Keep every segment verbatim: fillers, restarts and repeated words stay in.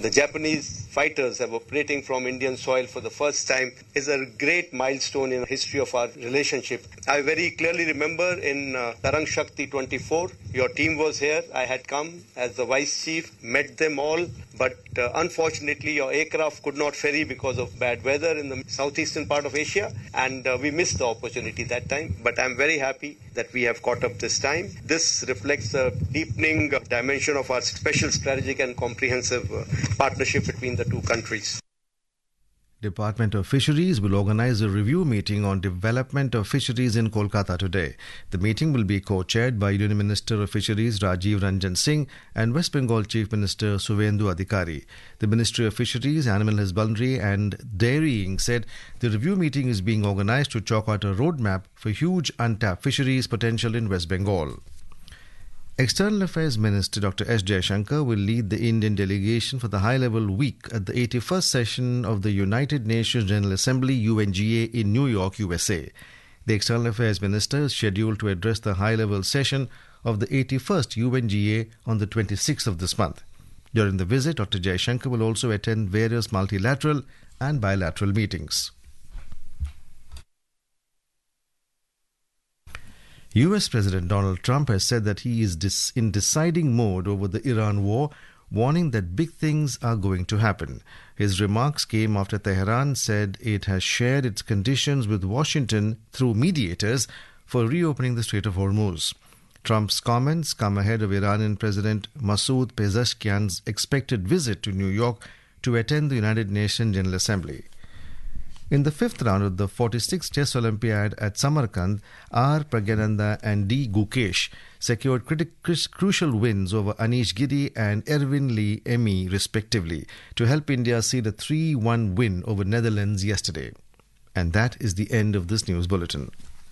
the Japanese fighters have operating from Indian soil for the first time is a great milestone in the history of our relationship. I very clearly remember in uh, Tarang Shakti twenty-four, your team was here. I had come as the vice chief, met them all, but uh, unfortunately your aircraft could not ferry because of bad weather in the southeastern part of Asia, and uh, we missed the opportunity that time. But I'm very happy that we have caught up this time. This reflects the deepening dimension of our special strategic and comprehensive uh, partnership between the two countries. Department of Fisheries will organize a review meeting on development of fisheries in Kolkata today. The meeting will be co-chaired by Union Minister of Fisheries Rajiv Ranjan Singh and West Bengal Chief Minister Suvendu Adhikari. The Ministry of Fisheries, Animal Husbandry and Dairying said the review meeting is being organized to chalk out a roadmap for huge untapped fisheries potential in West Bengal. External Affairs Minister Doctor S. Jaishankar will lead the Indian delegation for the high-level week at the eighty-first session of the United Nations General Assembly U N G A in New York, U S A. The External Affairs Minister is scheduled to address the high-level session of the eighty-first U N G A on the twenty-sixth of this month. During the visit, Doctor Jaishankar will also attend various multilateral and bilateral meetings. U S President Donald Trump has said that he is dis- in deciding mode over the Iran war, warning that big things are going to happen. His remarks came after Tehran said it has shared its conditions with Washington through mediators for reopening the Strait of Hormuz. Trump's comments come ahead of Iranian President Masoud Pezeshkian's expected visit to New York to attend the United Nations General Assembly. In the fifth round of the forty-sixth Chess Olympiad at Samarkand, R. Pragyananda and D. Gukesh secured criti- crucial wins over Anish Giri and Erwin Lee Emi, respectively, to help India seal a three one win over Netherlands yesterday. And that is the end of this news bulletin.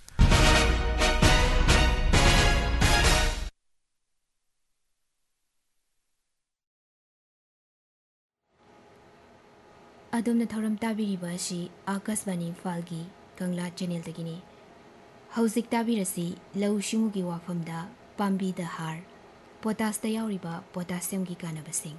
Adom Thoram Tabiriba shi Akasvani Falgi, Kangla Channel Tagini. Hausik Tabirasi, Lau Shimugi Wafamda, Pambi the Har, Potas the Yauriba, Potassium Gikanabasing.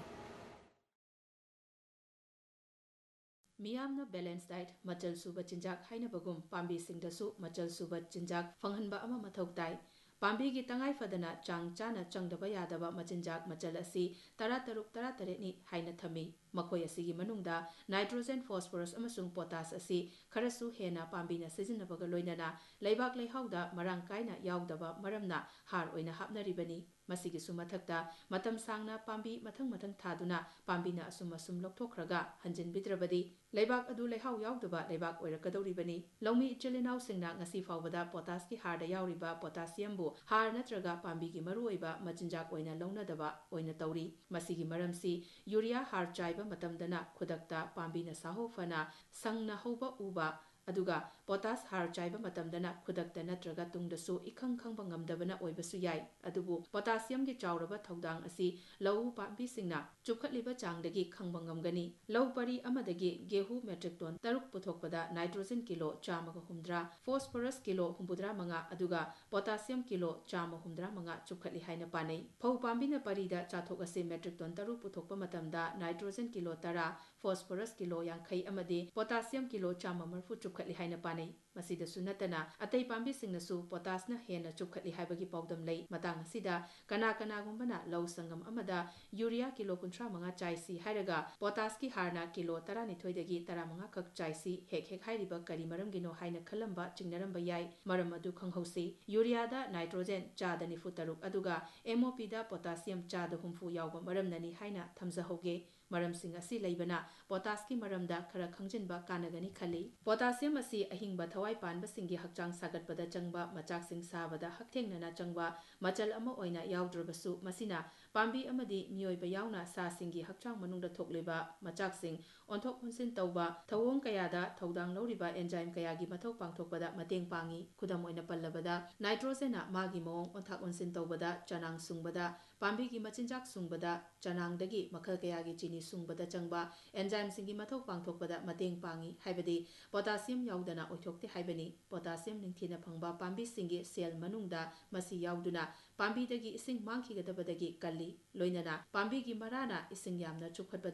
Miyamna balanced diet, Machal Suba Chinjak, Hainabagum, Pambi Singdasu, Machal Suba Chinjak, Fanghanba Ama Matok Dai. Pambi gi tangai fadana chang chana changdaba yadaba machinjak machal asi tara taruk tara taretni haina thami makhoi asigi manungda nitrogen phosphorus amasung potash asi kharasu hena pambi na sijinabaga loinana leibak leihauda marang kaina yaudaba maramna har oina hapnaribani masigi sumathakta matam sangna pambi mathang mathang thaduna pambi na asum asum lokthokraga hanjin bidrabadi leibak adu leihau yaudaba leibak oirakadoribani lomi ichelinau singna ngasi fawbada potash ki harda yauriba potassium bu har natraga pambi gi maru oiba machinjak oina launadaba oina tauri masigi maramsi urea har chaiba matamdana khudakta pambi na saho fana sangna hoba uba aduga potas har chaiba matamdana khudakta natraga tungdasu ikhang khangba ngamdabana oibasu yai adubu potassium gi chawraba thodang asi lau pambi singna chukhatliba changdagi khangba ngamgani lau pari amadagi gehu metric ton taruk puthokpada nitrogen kilo chamaga humdra phosphorus kilo humbudra manga aduga potassium kilo chama humdra manga chukhatli haina panai phau pambi na parida chathok ase metric ton taruk puthokpa matamda nitrogen kilo tara phosphorus kilo yankhai amade potassium kilo chama marfu chukhatli haina panai masida sunatana atai pambi singnasu potas na hena chukhatli haibagi pawdam lei matang asida kana kana gumbana law sangam amada urea kilo kunthra manga chaisi hairaga potas ki harna kilo taranithoi dagi taramanga kak chaisi hek hek hairiba kari maram gino haina khalamba chingnaram yai maram adu khanghausi urea da nitrogen chada nifu taruk aduga mop da potassium chada humfu yawba maram nani haina thamza hoge maram sing asi leibana potas ki maramda khara khangjinba kanagani khali potassium asi ahingba thawai panba singi hakchang sagatpada changba machak sing sabada hakthengnana changba machal ama oina yaudrobasu masina pambi amadi mioiba yauna sa singi hakchang manungda thokleba machak sing onthok hunsin tawba thawong kayada thodang loriba enzyme kayagi mathau pangthokpada mateng pangi khudam oina pallabada nitrogen na magi mong onthak hunsin tawbada chanang sungbada pambi gi machinjak sungbada chanang dagi makhal kayagi chini sungbada changba enzyme singi mathau pangthokpada mateng pangi haibadi potassium yaudana oithokte haibani potassium ningthina phangba pambi singi cell manungda masi yauduna pambi dagi ising mangkhigadabadagi kalli loinana pambi gi marana ising yamna chukhatbada